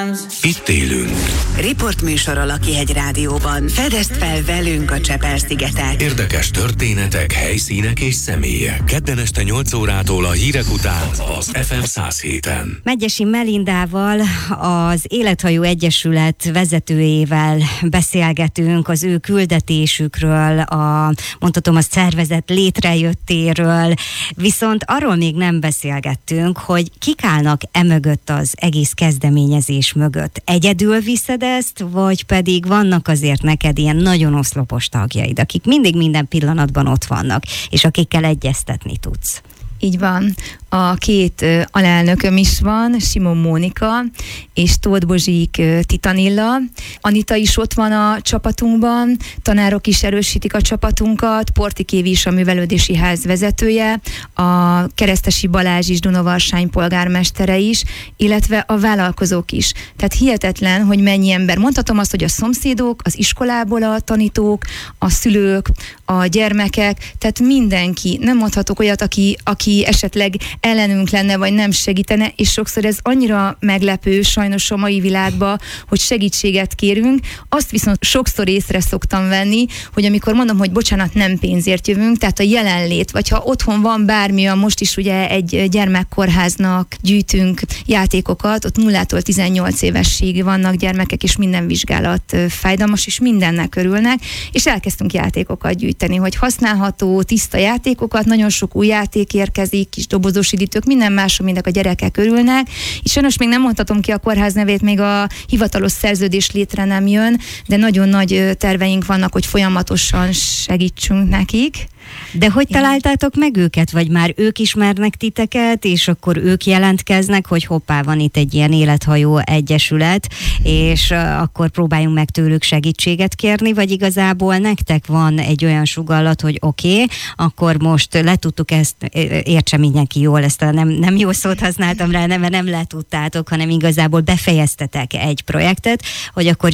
Itt élünk. Riportműsor a Lakihegy Rádióban. Fedezd fel velünk a Csepel-szigetet. Érdekes történetek, helyszínek és személyek. Kedden este 8 órától a hírek után az FM 107-en. Megyesi Melindával, az Élethajó Egyesület vezetőjével beszélgetünk az ő küldetésükről, mondhatom a szervezet létrejöttéről, viszont arról még nem beszélgettünk, hogy kik állnak emögött, az egész kezdeményezés mögött. Egyedül viszed ezt, vagy pedig vannak azért neked ilyen nagyon oszlopos tagjaid, akik mindig minden pillanatban ott vannak, és akikkel egyeztetni tudsz? Így van. A két alelnököm is van, Simon Mónika és Tóth Bozsik Titanilla. Anita is ott van a csapatunkban, tanárok is erősítik a csapatunkat, Portik Évi is a művelődési ház vezetője, a Keresztesi Balázs is, Dunavarsány polgármestere is, illetve a vállalkozók is. Tehát hihetetlen, hogy mennyi ember. Mondhatom azt, hogy a szomszédok, az iskolából a tanítók, a szülők, a gyermekek, tehát mindenki. Nem mondhatok olyat, aki esetleg ellenünk lenne, vagy nem segítene, és sokszor ez annyira meglepő sajnos a mai világban, hogy segítséget kérünk. Azt viszont sokszor észre szoktam venni, hogy amikor mondom, hogy bocsánat, nem pénzért jövünk, tehát a jelenlét, vagy ha otthon van bármi, most is ugye egy gyermekkórháznak gyűjtünk játékokat, ott 0-tól 18 évesig vannak gyermekek, és minden vizsgálat fájdalmas, és mindennek örülnek, és elkezdtünk játékokat gyűjteni, hogy használható, tiszta játékokat, nagyon sok új játék érkezik, kis dobozos üdítők, minden más, aminek a gyerekek örülnek. És sajnos még nem mondhatom ki a kórház nevét, még a hivatalos szerződés létre nem jön, de nagyon nagy terveink vannak, hogy folyamatosan segítsünk nekik. De hogy találtátok meg őket? Vagy már ők ismernek titeket, és akkor ők jelentkeznek, hogy hoppá, van itt egy ilyen élethajó egyesület, és akkor próbáljunk meg tőlük segítséget kérni, vagy igazából nektek van egy olyan sugalllat, hogy oké, akkor most letudtuk ezt, értse mindenki jól, ezt nem jó szót használtam rá, mert nem letudtátok, hanem igazából befejeztetek egy projektet, hogy akkor